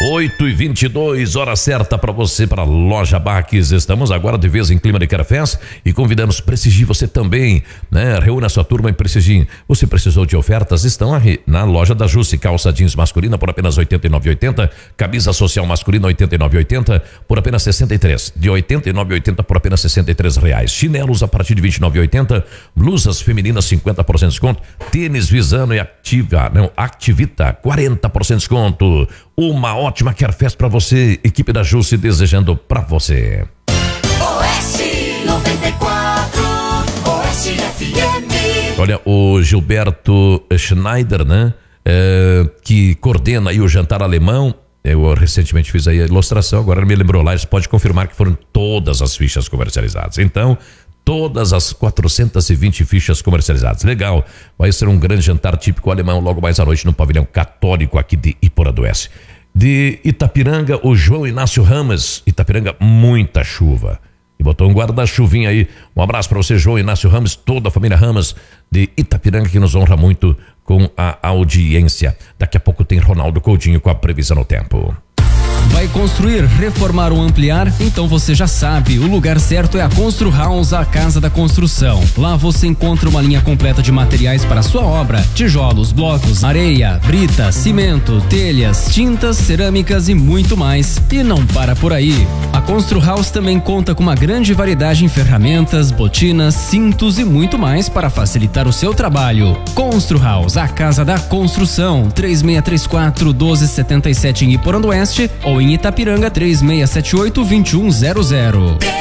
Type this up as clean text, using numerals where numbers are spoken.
8h22, hora certa para você, para a Loja Baques. Estamos agora de vez em clima de Querofest e convidamos, prestigie você também, né? Reúna a sua turma e prestigie. Você precisou de ofertas? Estão na loja da Jusce. Calça jeans masculina por apenas R$ 89,80. Camisa social masculina R$ 89,80 por apenas 63. De R$ 89,80 por apenas R$ 63 reais. Chinelos a partir de R$ 29,80. Blusas femininas 50% de desconto. Tênis Visano e Activita 40% de desconto. Uma ótima Querofest para você, equipe da Jusce desejando para você. Oeste 94, Oeste FM. Olha, o Gilberto Schneider, né? Que coordena aí o jantar alemão. Eu recentemente fiz aí a ilustração, agora ele me lembrou lá, eles podem confirmar que foram todas as fichas comercializadas. Então, todas as 420 fichas comercializadas. Legal, vai ser um grande jantar típico alemão logo mais à noite no pavilhão católico aqui de Iporã do Oeste. De Itapiranga, o João Inácio Ramos. Itapiranga, muita chuva. E botou um guarda-chuvinha aí. Um abraço para você, João Inácio Ramos, toda a família Ramos de Itapiranga, que nos honra muito com a audiência. Daqui a pouco tem Ronaldo Coutinho com a previsão do tempo. Vai construir, reformar ou ampliar? Então você já sabe, o lugar certo é a Constru House, a casa da construção. Lá você encontra uma linha completa de materiais para a sua obra: tijolos, blocos, areia, brita, cimento, telhas, tintas, cerâmicas e muito mais. E não para por aí. A Constru House também conta com uma grande variedade em ferramentas, botinas, cintos e muito mais para facilitar o seu trabalho. Constru House, a casa da construção. 3634-1277 em Iporã do Oeste ou em Itapiranga 3678-2100.